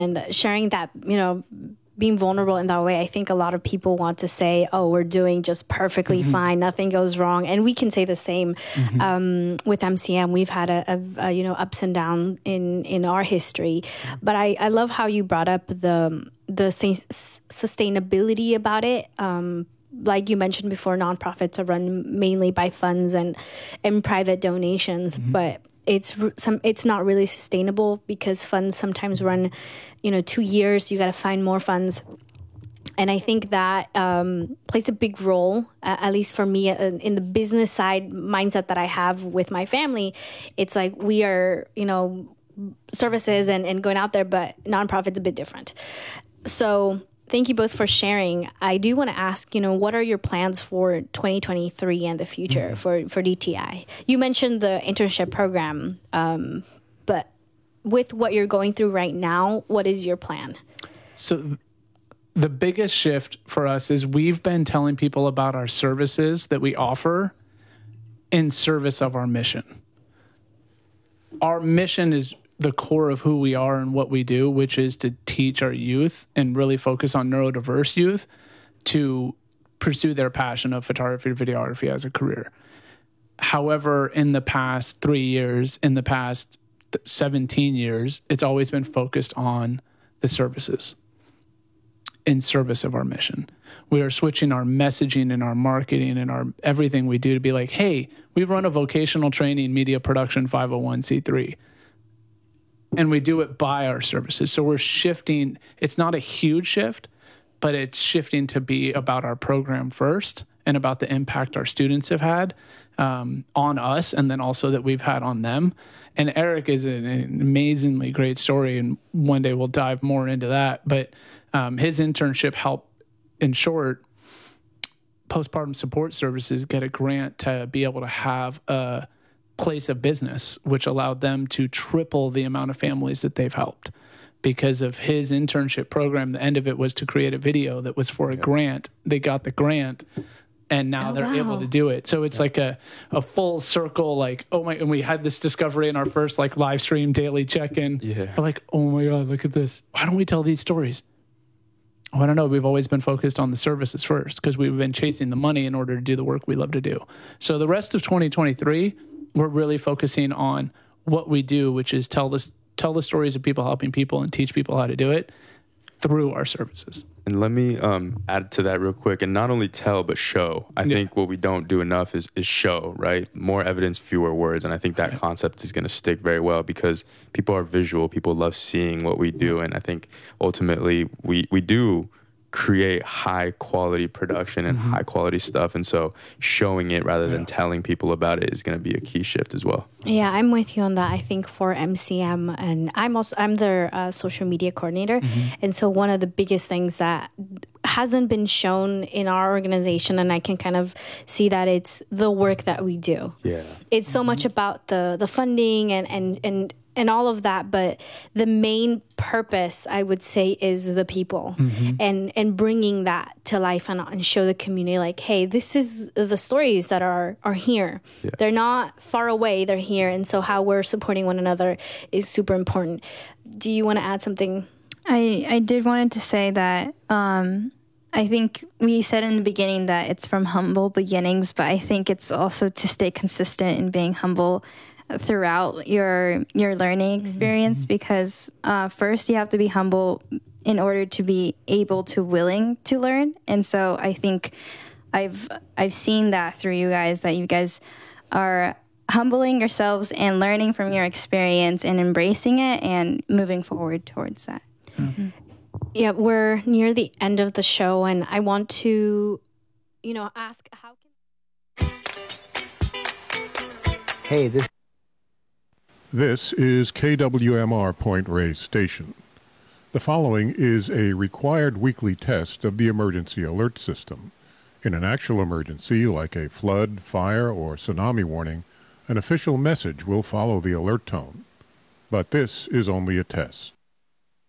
and sharing that, being vulnerable in that way. I think a lot of people want to say, oh, we're doing just perfectly fine, nothing goes wrong. And we can say the same with MCM. We've had a ups and downs in our history. But I love how you brought up the sustainability about it. Like you mentioned before, nonprofits are run mainly by funds and private donations, but it's not really sustainable because funds sometimes run 2 years. You got to find more funds, and I think that plays a big role, at least for me, in the business side mindset that I have with my family. It's like we are services and going out there, but nonprofits a bit different. So thank you both for sharing. I do want to ask, what are your plans for 2023 and the future for DTI? You mentioned the internship program, but with what you're going through right now, what is your plan? So the biggest shift for us is we've been telling people about our services that we offer in service of our mission. Our mission is the core of who we are and what we do, which is to teach our youth and really focus on neurodiverse youth to pursue their passion of photography, videography as a career. However, in the past 3 years, in the past 17 years, it's always been focused on the services in service of our mission. We are switching our messaging and our marketing and our everything we do to be like, hey, we run a vocational training media production 501c3. And we do it by our services. So we're shifting. It's not a huge shift, but it's shifting to be about our program first and about the impact our students have had on us, and then also that we've had on them. And Eric is an amazingly great story, and one day we'll dive more into that. But his internship helped, in short, postpartum support services get a grant to be able to have a place of business, which allowed them to triple the amount of families that they've helped. Because of his internship program, the end of it was to create a video that was for a grant. They got the grant, and now they're able to do it. So it's like a full circle, like, oh my, and we had this discovery in our first live stream daily check-in. We're like, oh my God, look at this. Why don't we tell these stories? Oh, I don't know. We've always been focused on the services first because we've been chasing the money in order to do the work we love to do. So the rest of 2023, we're really focusing on what we do, which is tell the stories of people helping people and teach people how to do it through our services. And let me add to that real quick, and not only tell, but show. I think what we don't do enough is show, right? More evidence, fewer words. And I think that concept is going to stick very well because people are visual. People love seeing what we do. And I think ultimately we do create high quality production and high quality stuff, and so showing it rather than telling people about it is going to be a key shift as well. Yeah, I'm with you on that. I think for MCM, and I'm their social media coordinator, and so one of the biggest things that hasn't been shown in our organization, and I can kind of see that it's the work that we do. It's so much about the funding and all of that, but the main purpose, I would say, is the people and bringing that to life and show the community like, hey, this is the stories that are here. They're not far away, they're here. And so how we're supporting one another is super important. Do you want to add something? I did wanted to say that I think we said in the beginning that it's from humble beginnings, but I think it's also to stay consistent in being humble throughout your learning experience, because first you have to be humble in order to be able to willing to learn. And so I think I've seen that through you guys, that you guys are humbling yourselves and learning from your experience and embracing it and moving forward towards that. Yeah, we're near the end of the show, and I want to ask how can This is KWMR Point Reyes Station. The following is a required weekly test of the emergency alert system. In an actual emergency like a flood, fire, or tsunami warning, an official message will follow the alert tone. But this is only a test.